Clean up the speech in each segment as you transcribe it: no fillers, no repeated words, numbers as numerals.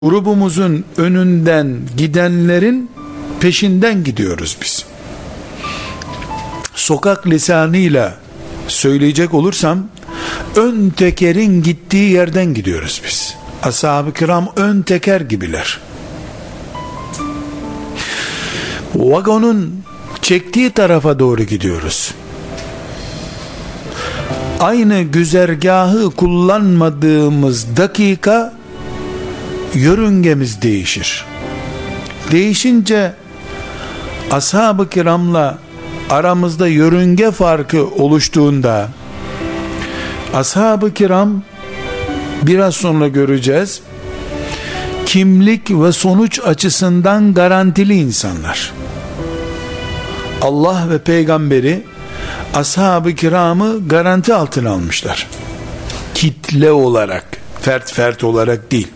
grubumuzun önünden gidenlerin peşinden gidiyoruz biz. Sokak lisanıyla söyleyecek olursam, ön tekerin gittiği yerden gidiyoruz biz. Ashab-ı kiram ön teker gibiler. Vagonun çektiği tarafa doğru gidiyoruz. Aynı güzergahı kullanmadığımız dakika yörüngemiz değişir. Değişince ashab-ı kiramla aramızda yörünge farkı oluştuğunda, ashab-ı kiram, biraz sonra göreceğiz, kimlik ve sonuç açısından garantili insanlar. Allah ve peygamberi ashab-ı kiramı garanti altına almışlar. Kitle olarak, fert olarak değil.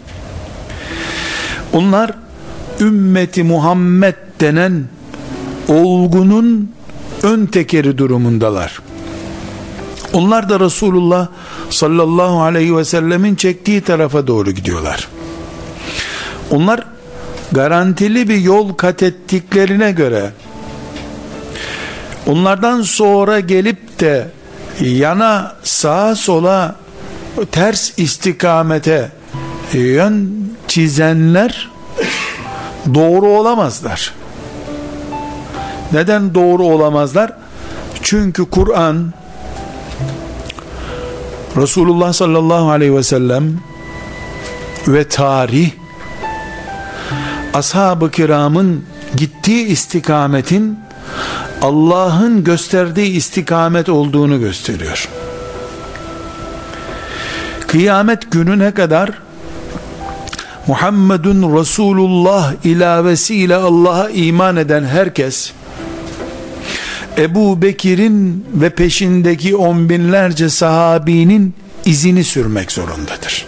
Onlar ümmeti Muhammed denen olgunun ön tekeri durumundalar. Onlar da Resulullah sallallahu aleyhi ve sellemin çektiği tarafa doğru gidiyorlar. Onlar garantili bir yol kat ettiklerine göre, onlardan sonra gelip de yana, sağa sola, ters istikamete yön çizenler doğru olamazlar. Neden doğru olamazlar? Çünkü Kur'an, Resulullah sallallahu aleyhi ve sellem ve tarih, ashab-ı kiramın gittiği istikametin Allah'ın gösterdiği istikamet olduğunu gösteriyor. Kıyamet gününe kadar Muhammedun Resulullah ilavesiyle Allah'a iman eden herkes, Ebu Bekir'in ve peşindeki on binlerce sahabinin izini sürmek zorundadır.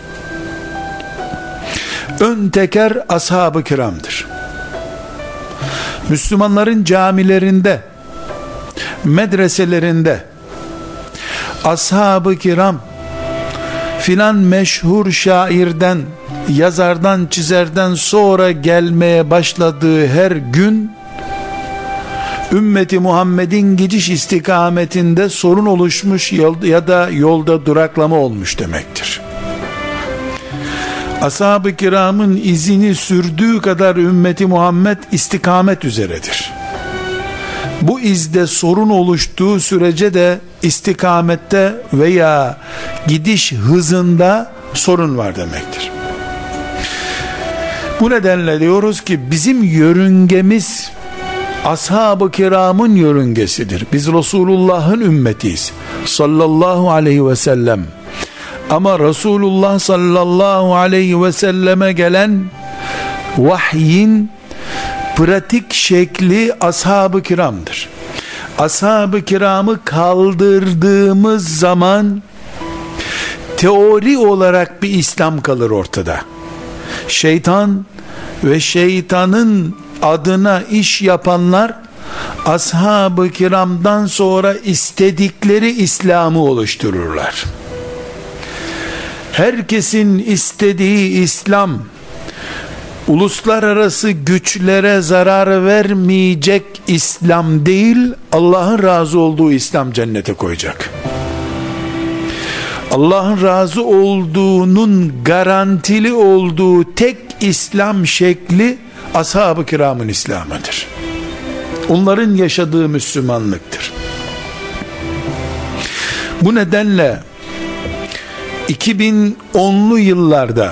Ön teker ashab-ı kiramdır. Müslümanların camilerinde, medreselerinde ashab-ı kiram filan meşhur şairden, yazardan, çizerden sonra gelmeye başladığı her gün ümmeti Muhammed'in gidiş istikametinde sorun oluşmuş ya da yolda duraklama olmuş demektir. Ashab-ı kiramın izini sürdüğü kadar ümmeti Muhammed istikamet üzeredir. Bu izde sorun oluştuğu sürece de istikamette veya gidiş hızında sorun var demektir. Bu nedenle diyoruz ki bizim yörüngemiz ashab-ı kiramın yörüngesidir. Biz Resulullah'ın ümmetiyiz sallallahu aleyhi ve sellem. Ama Resulullah sallallahu aleyhi ve selleme gelen vahyin pratik şekli ashab-ı kiramdır. Ashab-ı kiramı kaldırdığımız zaman teori olarak bir İslam kalır ortada. Şeytan ve şeytanın adına iş yapanlar ashab-ı kiramdan sonra istedikleri İslam'ı oluştururlar. Herkesin istediği İslam, uluslararası güçlere zarar vermeyecek İslam değil, Allah'ın razı olduğu İslam cennete koyacak. Allah'ın razı olduğunun garantili olduğu tek İslam şekli ashab-ı kiramın İslam'ıdır. Onların yaşadığı Müslümanlıktır. Bu nedenle 2010'lu yıllarda,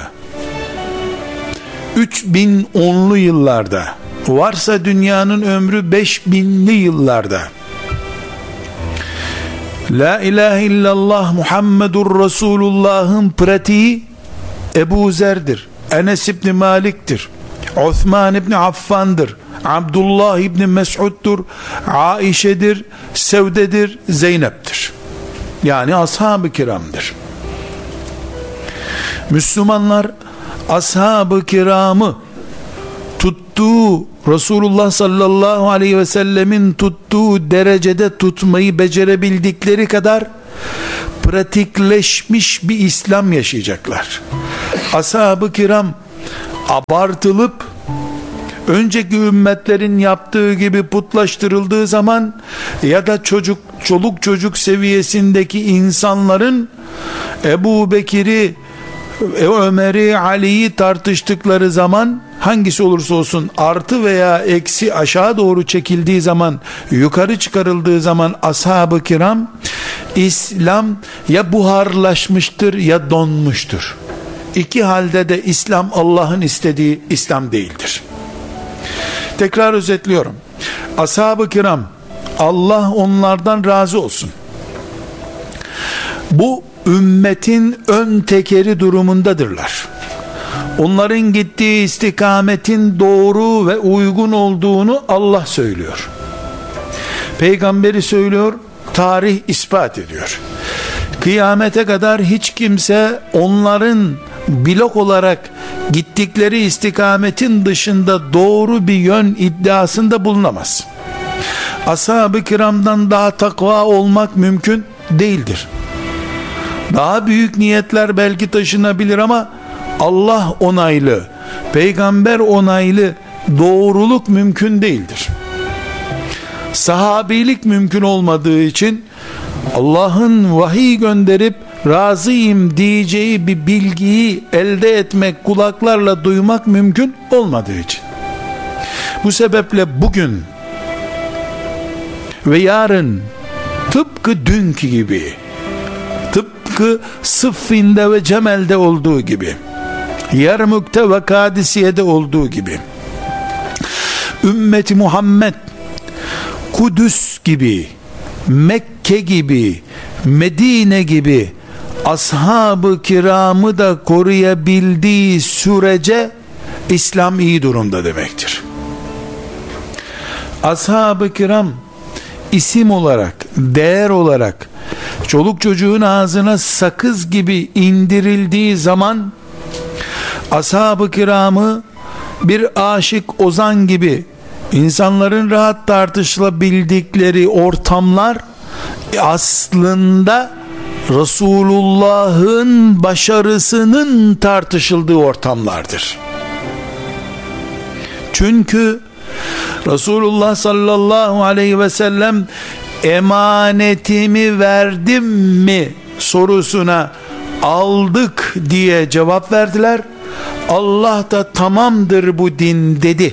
3010'lu yıllarda, varsa dünyanın ömrü 5000'li yıllarda, La ilahe illallah Muhammedur Resulullah'ın pratiği Ebu Zer'dir, Enes İbni Malik'tir, Osman İbni Affan'dır, Abdullah İbni Mes'ud'dur, Aişe'dir, Sevde'dir, Zeynep'tir. Yani ashab-ı kiramdır. Müslümanlar ashab-ı kiramı tuttuğu, Resulullah sallallahu aleyhi ve sellemin tuttuğu derecede tutmayı becerebildikleri kadar pratikleşmiş bir İslam yaşayacaklar. Ashab-ı kiram abartılıp önceki ümmetlerin yaptığı gibi putlaştırıldığı zaman ya da çoluk çocuk seviyesindeki insanların Ebu Bekir'i, Ömer'i, Ali'yi tartıştıkları zaman, hangisi olursa olsun artı veya eksi aşağı doğru çekildiği zaman, yukarı çıkarıldığı zaman ashab-ı kiram, İslam ya buharlaşmıştır ya donmuştur. İki halde de İslam Allah'ın istediği İslam değildir. Tekrar özetliyorum. Ashab-ı kiram, Allah onlardan razı olsun, bu ümmetin ön tekeri durumundadırlar. Onların gittiği istikametin doğru ve uygun olduğunu Allah söylüyor. Peygamberi söylüyor, tarih ispat ediyor. Kıyamete kadar hiç kimse onların blok olarak gittikleri istikametin dışında doğru bir yön iddiasında bulunamaz. Ashab-ı kiramdan daha takva olmak mümkün değildir. Daha büyük niyetler belki taşınabilir ama Allah onaylı, peygamber onaylı doğruluk mümkün değildir. Sahabilik mümkün olmadığı için Allah'ın vahiy gönderip razıyım diyeceği bir bilgiyi elde etmek, kulaklarla duymak mümkün olmadığı için. Bu sebeple bugün ve yarın tıpkı dünkü gibi, tıpkı Sıffin'de ve Cemel'de olduğu gibi, Yermük'te ve Kadisiye'de olduğu gibi, ümmeti Muhammed Kudüs gibi, Mekke gibi, Medine gibi ashab-ı kiramı da koruyabildiği sürece İslam iyi durumda demektir. Ashab-ı kiram isim olarak, değer olarak çoluk çocuğun ağzına sakız gibi indirildiği zaman ashab-ı kiramı bir aşık ozan gibi insanların rahat tartışılabildikleri ortamlar aslında Resulullah'ın başarısının tartışıldığı ortamlardır. Çünkü Resulullah sallallahu aleyhi ve sellem emanetimi verdim mi sorusuna aldık diye cevap verdiler. Allah da tamamdır bu din dedi.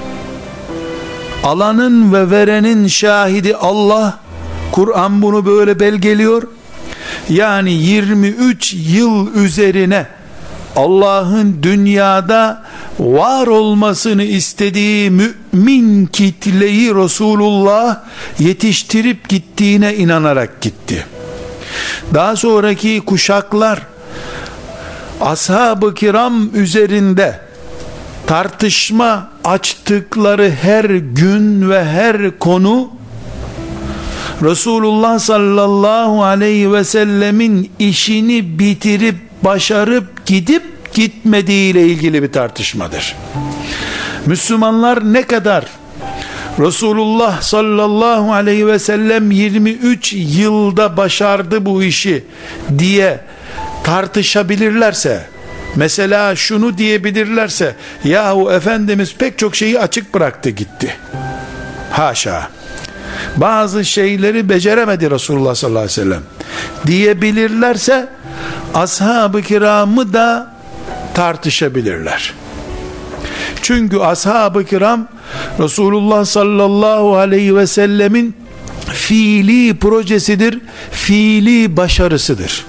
Alanın ve verenin şahidi Allah. Kur'an bunu böyle belgeliyor. Yani 23 yıl üzerine Allah'ın dünyada var olmasını istediği mümin kitleyi Resulullah yetiştirip gittiğine inanarak gitti. Daha sonraki kuşaklar ashab-ı kiram üzerinde tartışma açtıkları her gün ve her konu Resulullah sallallahu aleyhi ve sellemin işini bitirip başarıp gidip gitmediği ile ilgili bir tartışmadır. Müslümanlar ne kadar Resulullah sallallahu aleyhi ve sellem 23 yılda başardı bu işi diye tartışabilirlerse, mesela şunu diyebilirlerse, yahu Efendimiz pek çok şeyi açık bıraktı gitti, haşa, bazı şeyleri beceremedi Resulullah sallallahu aleyhi ve sellem diyebilirlerse, ashab-ı kiramı da tartışabilirler. Çünkü ashab-ı kiram Resulullah sallallahu aleyhi ve sellemin fiili projesidir, fiili başarısıdır.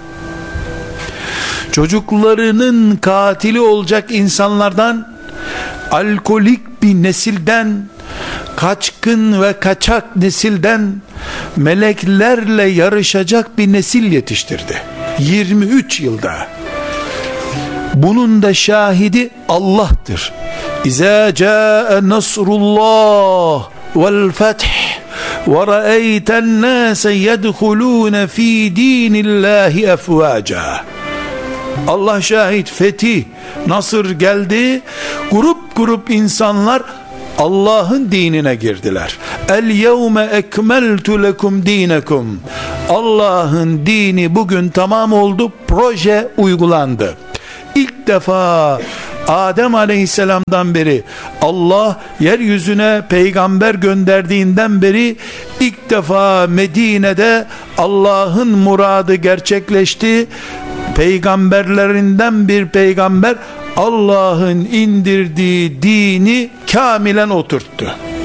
Çocuklarının katili olacak insanlardan, alkolik bir nesilden, kaçkın ve kaçak nesilden meleklerle yarışacak bir nesil yetiştirdi 23 yılda. Bunun da şahidi Allah'tır. İzâ câe nasrullah vel feth ve ra'eyten nâse yedhulûne fî dînillâhi efvâca. Allah şahit, fetih, nasır geldi, grup grup insanlar Allah'ın dinine girdiler. El yevme ekmeltu lekum dinekum. Allah'ın dini bugün tamam oldu, proje uygulandı. İlk defa Adem aleyhisselamdan beri, Allah yeryüzüne peygamber gönderdiğinden beri ilk defa Medine'de Allah'ın muradı gerçekleşti. Peygamberlerinden bir peygamber Allah'ın indirdiği dini kamilen oturttu.